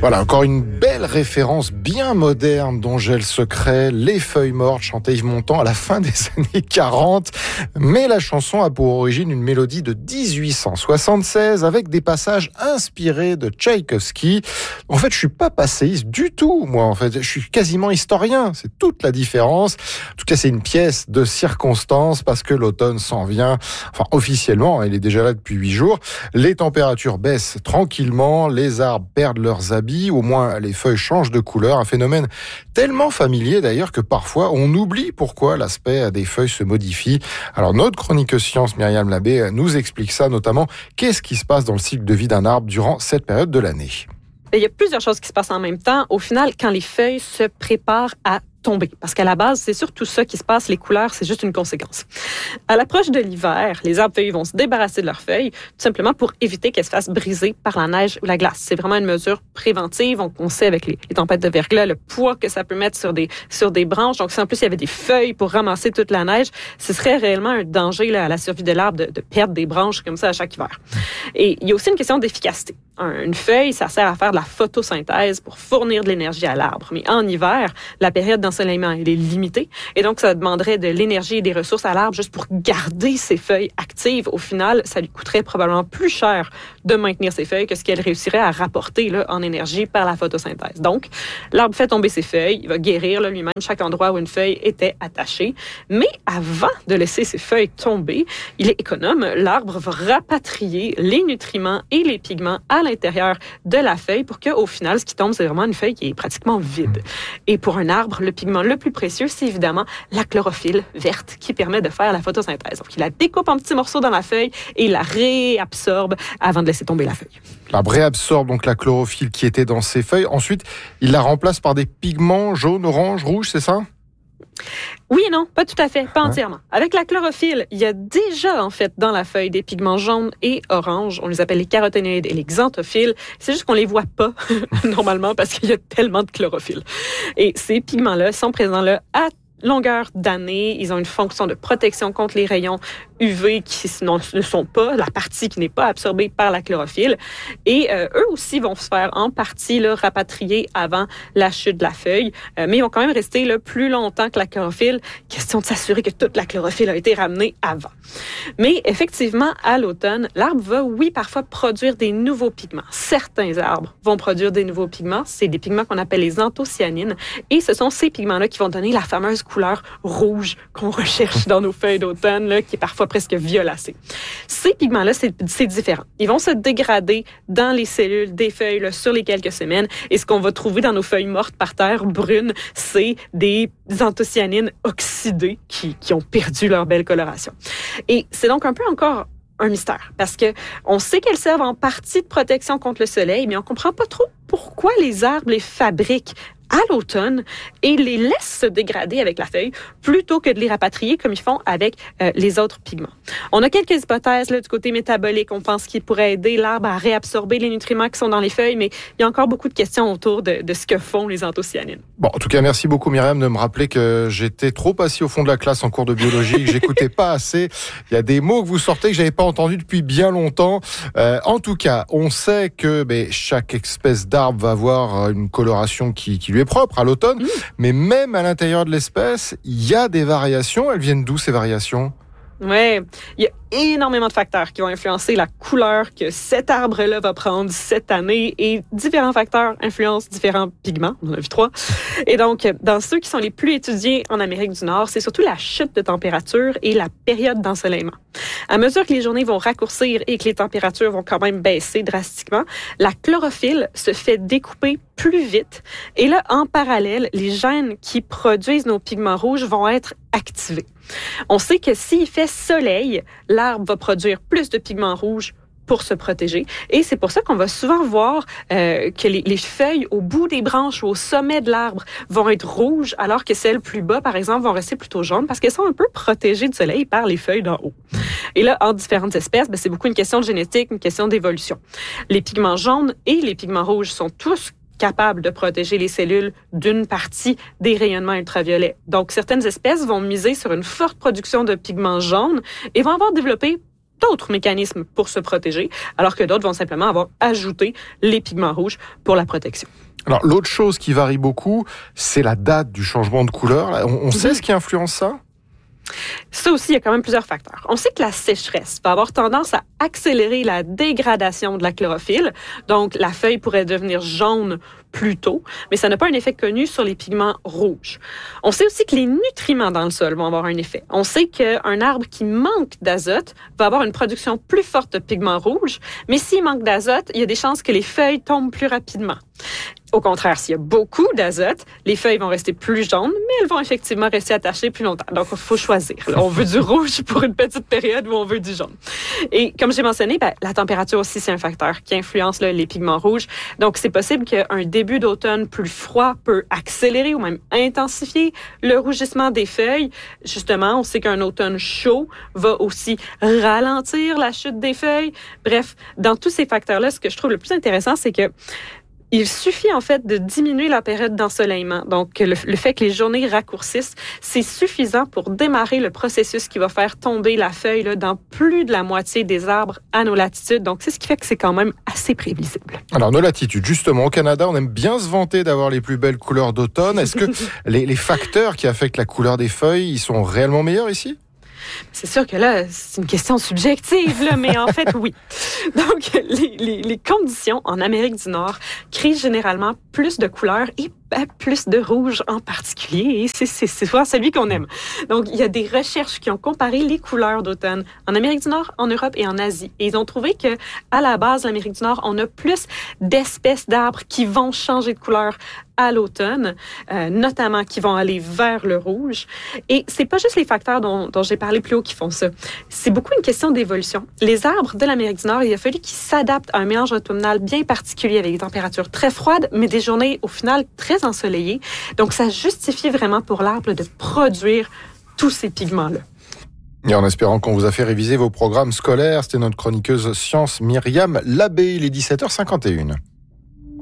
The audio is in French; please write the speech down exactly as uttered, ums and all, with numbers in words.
Voilà, encore une belle référence bien moderne dont j'ai le secret, Les Feuilles Mortes, chantait Yves Montand à la fin des années quarante. Mais la chanson a pour origine une mélodie de dix-huit cent soixante-seize avec des passages inspirés de Tchaïkovski. En fait, je suis pas passéiste du tout, moi. En fait, je suis quasiment historien. C'est toute la différence. En tout cas, c'est une pièce de circonstance parce que l'automne s'en vient. Enfin, officiellement, il est déjà là depuis huit jours. Les températures baissent tranquillement, les arbres perdent leurs habits, au moins les feuilles changent de couleur, un phénomène tellement familier d'ailleurs que parfois on oublie pourquoi l'aspect des feuilles se modifie. Alors notre chroniqueuse science Myriam Labbé nous explique ça, notamment qu'est-ce qui se passe dans le cycle de vie d'un arbre durant cette période de l'année. Il y a plusieurs choses qui se passent en même temps. Au final, quand les feuilles se préparent à tomber. Parce qu'à la base, c'est surtout ça qui se passe. Les couleurs, c'est juste une conséquence. À l'approche de l'hiver, les arbres feuilles vont se débarrasser de leurs feuilles, tout simplement pour éviter qu'elles se fassent briser par la neige ou la glace. C'est vraiment une mesure préventive. On, on sait avec les, les tempêtes de verglas, le poids que ça peut mettre sur des, sur des branches. Donc, si en plus, il y avait des feuilles pour ramasser toute la neige, ce serait réellement un danger là, à la survie de l'arbre de, de perdre des branches comme ça à chaque hiver. Et il y a aussi une question d'efficacité. Un, une feuille, ça sert à faire de la photosynthèse pour fournir de l'énergie à l'arbre. Mais en hiver, la période d'ensoleillement, elle est limitée. Et donc, ça demanderait de l'énergie et des ressources à l'arbre juste pour garder ses feuilles actives. Au final, ça lui coûterait probablement plus cher de maintenir ses feuilles que ce qu'elle réussirait à rapporter là, en énergie par la photosynthèse. Donc, l'arbre fait tomber ses feuilles. Il va guérir là, lui-même chaque endroit où une feuille était attachée. Mais avant de laisser ses feuilles tomber, il est économe. L'arbre va rapatrier les nutriments et les pigments à l'intérieur de la feuille pour qu'au final, ce qui tombe, c'est vraiment une feuille qui est pratiquement vide. Et pour un arbre, le pigment le plus précieux, c'est évidemment la chlorophylle verte qui permet de faire la photosynthèse. Donc, il la découpe en petits morceaux dans la feuille et il la réabsorbe avant de laisser tomber la feuille. L'arbre réabsorbe donc la chlorophylle qui était dans ses feuilles. Ensuite, il la remplace par des pigments jaunes, orange, rouge, c'est ça ? Oui et non, pas tout à fait, pas entièrement. Avec la chlorophylle, il y a déjà en fait dans la feuille des pigments jaunes et oranges. On les appelle les caroténoïdes et les xanthophiles. C'est juste qu'on les voit pas normalement parce qu'il y a tellement de chlorophylle. Et ces pigments-là sont présents là à longueur d'année. Ils ont une fonction de protection contre les rayons U V qui ne sont pas, la partie qui n'est pas absorbée par la chlorophylle. Et euh, eux aussi vont se faire en partie là, rapatrier avant la chute de la feuille. Euh, mais ils vont quand même rester là, plus longtemps que la chlorophylle. Question de s'assurer que toute la chlorophylle a été ramenée avant. Mais effectivement, à l'automne, l'arbre va, oui, parfois produire des nouveaux pigments. Certains arbres vont produire des nouveaux pigments. C'est des pigments qu'on appelle les anthocyanines. Et ce sont ces pigments-là qui vont donner la fameuse couleur rouge qu'on recherche dans nos feuilles d'automne, là, qui est parfois presque violacée. Ces pigments-là, c'est, c'est différent. Ils vont se dégrader dans les cellules des feuilles là, sur les quelques semaines. Et ce qu'on va trouver dans nos feuilles mortes par terre, brunes, c'est des anthocyanines oxydées qui, qui ont perdu leur belle coloration. Et c'est donc un peu encore un mystère, parce que on sait qu'elles servent en partie de protection contre le soleil, mais on comprend pas trop pourquoi les arbres les fabriquent à l'automne et les laissent se dégrader avec la feuille plutôt que de les rapatrier comme ils font avec euh, les autres pigments. On a quelques hypothèses là, du côté métabolique. On pense qu'il pourrait aider l'arbre à réabsorber les nutriments qui sont dans les feuilles, mais il y a encore beaucoup de questions autour de, de ce que font les anthocyanines. Bon, en tout cas, merci beaucoup Myriam de me rappeler que j'étais trop assis au fond de la classe en cours de biologie, que j'écoutais pas assez. Il y a des mots que vous sortez que j'avais pas entendus depuis bien longtemps. Euh, en tout cas, on sait que ben, chaque espèce d'arbre va avoir une coloration qui, qui lui est propre à l'automne, mmh. mais même à l'intérieur de l'espèce, il y a des variations. Elles viennent d'où ces variations ? Oui, il y a énormément de facteurs qui vont influencer la couleur que cet arbre-là va prendre cette année et différents facteurs influencent différents pigments. On en a vu trois. Et donc, dans ceux qui sont les plus étudiés en Amérique du Nord, c'est surtout la chute de température et la période d'ensoleillement. À mesure que les journées vont raccourcir et que les températures vont quand même baisser drastiquement, la chlorophylle se fait découper plus vite. Et là, en parallèle, les gènes qui produisent nos pigments rouges vont être activés. On sait que s'il fait soleil, l'arbre va produire plus de pigments rouges pour se protéger. Et c'est pour ça qu'on va souvent voir euh, que les, les feuilles au bout des branches ou au sommet de l'arbre vont être rouges, alors que celles plus bas, par exemple, vont rester plutôt jaunes parce qu'elles sont un peu protégées du soleil par les feuilles d'en haut. Et là, en différentes espèces, ben, c'est beaucoup une question de génétique, une question d'évolution. Les pigments jaunes et les pigments rouges sont tous capables de protéger les cellules d'une partie des rayonnements ultraviolets. Donc, certaines espèces vont miser sur une forte production de pigments jaunes et vont avoir développé d'autres mécanismes pour se protéger, alors que d'autres vont simplement avoir ajouté les pigments rouges pour la protection. Alors, l'autre chose qui varie beaucoup, c'est la date du changement de couleur. On, on sait mmh. ce qui influence ça? Ça aussi, il y a quand même plusieurs facteurs. On sait que la sécheresse va avoir tendance à accélérer la dégradation de la chlorophylle. Donc, la feuille pourrait devenir jaune plus tôt, mais ça n'a pas un effet connu sur les pigments rouges. On sait aussi que les nutriments dans le sol vont avoir un effet. On sait qu'un arbre qui manque d'azote va avoir une production plus forte de pigments rouges, mais s'il manque d'azote, il y a des chances que les feuilles tombent plus rapidement. Au contraire, s'il y a beaucoup d'azote, les feuilles vont rester plus jaunes, mais elles vont effectivement rester attachées plus longtemps. Donc, il faut choisir. Là, on veut du rouge pour une petite période ou on veut du jaune. Et comme j'ai mentionné, ben, la température aussi, c'est un facteur qui influence là, les pigments rouges. Donc, c'est possible qu'un début d'automne plus froid peut accélérer ou même intensifier le rougissement des feuilles. Justement, on sait qu'un automne chaud va aussi ralentir la chute des feuilles. Bref, dans tous ces facteurs-là, ce que je trouve le plus intéressant, c'est que il suffit en fait de diminuer la période d'ensoleillement. Donc, le, le fait que les journées raccourcissent, c'est suffisant pour démarrer le processus qui va faire tomber la feuille là, dans plus de la moitié des arbres à nos latitudes. Donc, c'est ce qui fait que c'est quand même assez prévisible. Alors, nos latitudes, justement, au Canada, on aime bien se vanter d'avoir les plus belles couleurs d'automne. Est-ce que les, les facteurs qui affectent la couleur des feuilles, ils sont réellement meilleurs ici? C'est sûr que là, c'est une question subjective, là, mais en fait, oui. Donc, les, les, les conditions en Amérique du Nord créent généralement plus de couleurs et ben, plus de rouge en particulier. Et c'est, c'est, c'est souvent celui qu'on aime. Donc, il y a des recherches qui ont comparé les couleurs d'automne en Amérique du Nord, en Europe et en Asie. Et ils ont trouvé que, à la base, l'Amérique du Nord, on a plus d'espèces d'arbres qui vont changer de couleur à l'automne, euh, notamment qui vont aller vers le rouge. Et c'est pas juste les facteurs dont, dont j'ai parlé plus haut qui font ça. C'est beaucoup une question d'évolution. Les arbres de l'Amérique du Nord, il a fallu qu'ils s'adaptent à un mélange automnal bien particulier avec des températures très froides, mais des journées, au final, très ensoleillées. Donc, ça justifie vraiment pour l'arbre de produire tous ces pigments-là. Et en espérant qu'on vous a fait réviser vos programmes scolaires, c'était notre chroniqueuse science Myriam Labbé. Il est dix-sept heures cinquante et une.